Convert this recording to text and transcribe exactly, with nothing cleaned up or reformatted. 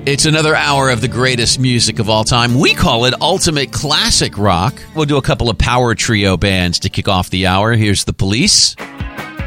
It's another hour of the greatest music of all time. We call it Ultimate Classic Rock. We'll do a couple of power trio bands to kick off the hour. Here's The Police.